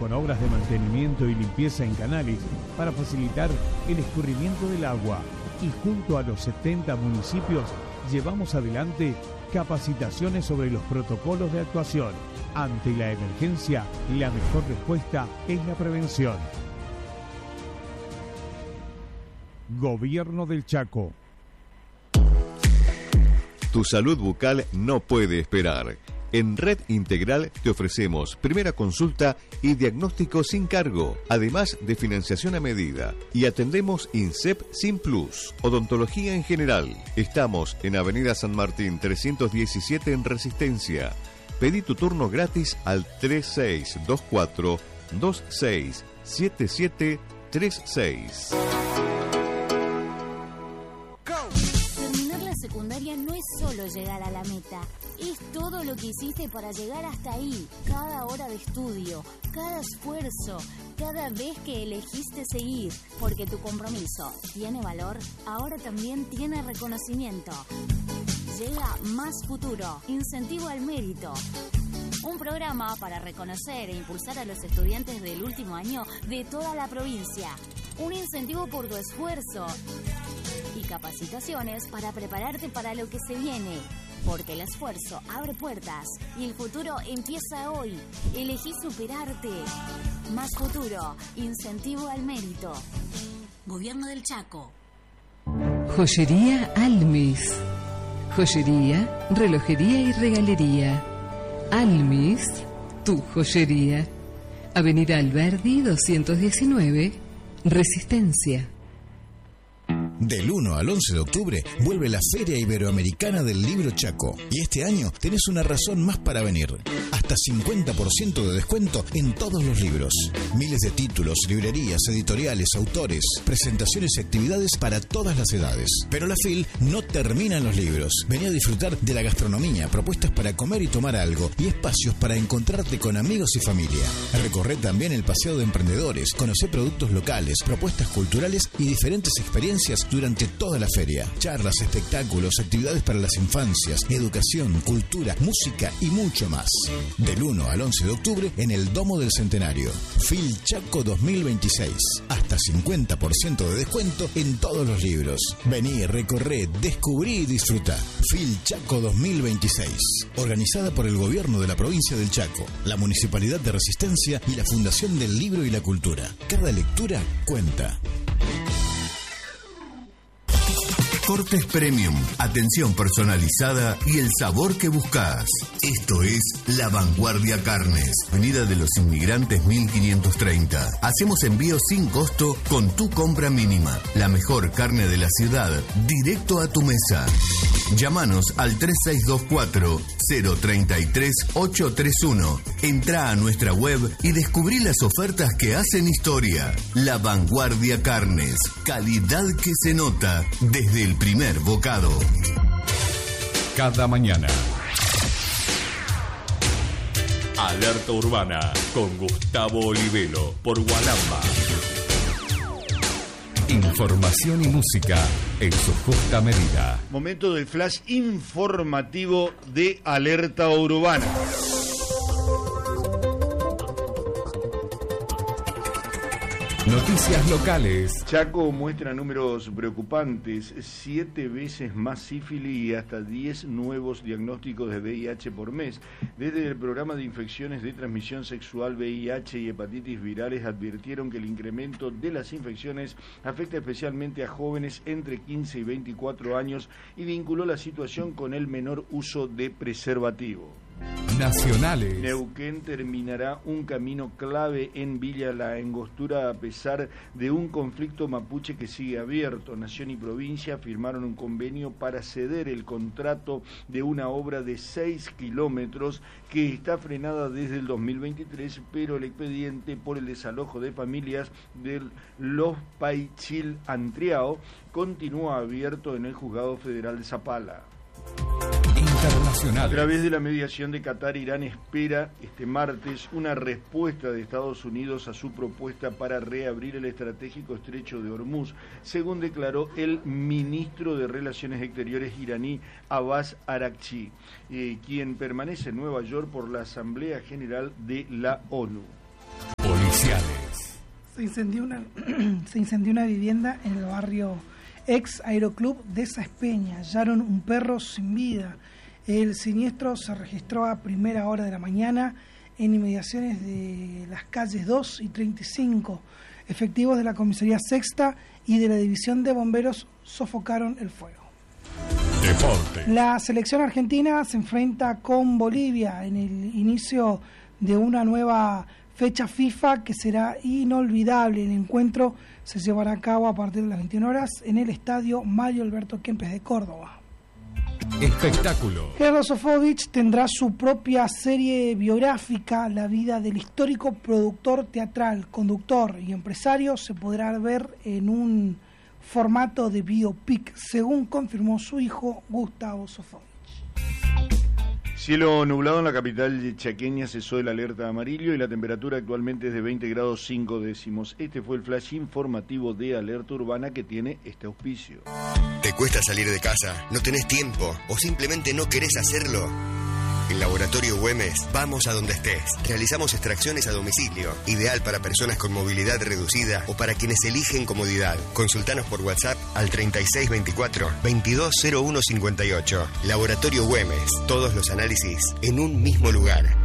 con obras de mantenimiento y limpieza en canales para facilitar el escurrimiento del agua. Y junto a los 70 municipios llevamos adelante capacitaciones sobre los protocolos de actuación. Ante la emergencia, la mejor respuesta es la prevención. Gobierno del Chaco. Tu salud bucal no puede esperar. En Red Integral te ofrecemos primera consulta y diagnóstico sin cargo, además de financiación a medida. Y atendemos INSEP sin plus, odontología en general. Estamos en Avenida San Martín 317 en Resistencia. Pedí tu turno gratis al 3624-267736. Terminar la secundaria no es solo llegar a la meta, es todo lo que hiciste para llegar hasta ahí. Cada hora de estudio, cada esfuerzo, cada vez que elegiste seguir. Porque tu compromiso tiene valor, ahora también tiene reconocimiento. Llega Más Futuro, Incentivo al Mérito. Un programa para reconocer e impulsar a los estudiantes del último año de toda la provincia. Un incentivo por tu esfuerzo y capacitaciones para prepararte para lo que se viene. Porque el esfuerzo abre puertas y el futuro empieza hoy. Elegí superarte. Más Futuro, Incentivo al Mérito. Gobierno del Chaco. Joyería Almis. Joyería, relojería y regalería. Almis, tu joyería. Avenida Alberdi 219, Resistencia. Del 1 al 11 de octubre vuelve la Feria Iberoamericana del Libro Chaco. Y este año tenés una razón más para venir. Hasta 50% de descuento en todos los libros. Miles de títulos, librerías, editoriales, autores, presentaciones y actividades para todas las edades. Pero la FIL no termina en los libros. Vení a disfrutar de la gastronomía, propuestas para comer y tomar algo y espacios para encontrarte con amigos y familia. Recorre también el paseo de emprendedores, conocé productos locales, propuestas culturales y diferentes experiencias durante toda la feria. Charlas, espectáculos, actividades para las infancias, educación, cultura, música y mucho más. Del 1 al 11 de octubre en el Domo del Centenario. FIL Chaco 2026. Hasta 50% de descuento en todos los libros. Vení, recorré, descubrí y disfruta. FIL Chaco 2026. Organizada por el Gobierno de la Provincia del Chaco, la Municipalidad de Resistencia y la Fundación del Libro y la Cultura. Cada lectura cuenta. Cortes Premium, atención personalizada y el sabor que buscas. Esto es La Vanguardia Carnes, Avenida de los Inmigrantes 1530. Hacemos envío sin costo con tu compra mínima. La mejor carne de la ciudad, directo a tu mesa. Llámanos al 3624-033-831. Entrá a nuestra web y descubrí las ofertas que hacen historia. La Vanguardia Carnes, calidad que se nota desde el primer bocado. Cada mañana. Alerta Urbana con Gustavo Olivelo por Gualamba. Información y música en su justa medida. Momento del flash informativo de Alerta Urbana. Noticias locales. Chaco muestra números preocupantes, 7 veces más sífilis y hasta 10 nuevos diagnósticos de VIH por mes. Desde el programa de infecciones de transmisión sexual, VIH y hepatitis virales advirtieron que el incremento de las infecciones afecta especialmente a jóvenes entre 15 y 24 años y vinculó la situación con el menor uso de preservativo. Nacionales. Neuquén terminará un camino clave en Villa La Angostura a pesar de un conflicto mapuche que sigue abierto. Nación y provincia firmaron un convenio para ceder el contrato de una obra de 6 kilómetros que está frenada desde el 2023, pero el expediente por el desalojo de familias de Los Paichil Antriao continúa abierto en el Juzgado Federal de Zapala. A través de la mediación de Qatar, Irán espera este martes una respuesta de Estados Unidos a su propuesta para reabrir el estratégico estrecho de Hormuz, según declaró el ministro de Relaciones Exteriores iraní Abbas Araghchi, quien permanece en Nueva York por la Asamblea General de la ONU. policiales. Se incendió una vivienda en el barrio ex Aeroclub de Saespeña. Hallaron un perro sin vida. El siniestro se registró a primera hora de la mañana en inmediaciones de las calles 2 y 35. Efectivos de la Comisaría Sexta y de la División de Bomberos sofocaron el fuego. Deporte. La selección argentina se enfrenta con Bolivia en el inicio de una nueva fecha FIFA que será inolvidable. El encuentro se llevará a cabo a partir de las 21 horas en el estadio Mario Alberto Kempes de Córdoba. Espectáculo. Gerardo Sofovich tendrá su propia serie biográfica. La vida del histórico productor teatral, conductor y empresario se podrá ver en un formato de biopic, según confirmó su hijo Gustavo Sofovich. Cielo nublado en la capital chaqueña, cesó el alerta amarillo y la temperatura actualmente es de 20 grados 5 décimos. Este fue el flash informativo de Alerta Urbana que tiene este auspicio. ¿Te cuesta salir de casa? ¿No tenés tiempo? ¿O simplemente no querés hacerlo? En Laboratorio Güemes, vamos a donde estés. Realizamos extracciones a domicilio, ideal para personas con movilidad reducida o para quienes eligen comodidad. Consultanos por WhatsApp al 3624-220158. Laboratorio Güemes, todos los análisis en un mismo lugar.